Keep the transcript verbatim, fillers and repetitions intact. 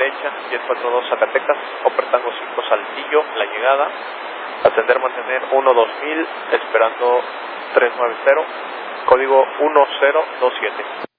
derecha, diez cuarenta y dos Zacatecas, Opertango cinco Saltillo, la llegada, atender, mantener uno dos mil, esperando tres nueve cero, código uno cero dos siete.